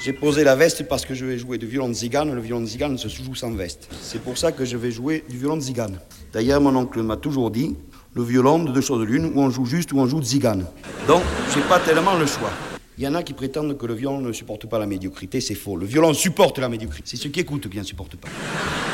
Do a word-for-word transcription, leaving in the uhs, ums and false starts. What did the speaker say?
J'ai posé la veste parce que je vais jouer du violon de zigane. Le violon de zigane se joue sans veste. C'est pour ça que je vais jouer du violon de zigane. D'ailleurs, mon oncle m'a toujours dit, le violon, de deux choses l'une, ou on joue juste ou on joue de zigane. Donc, j'ai pas tellement le choix. Il y en a qui prétendent que le violon ne supporte pas la médiocrité, c'est faux. Le violon supporte la médiocrité. C'est ceux qui écoutent qui ne supportent pas.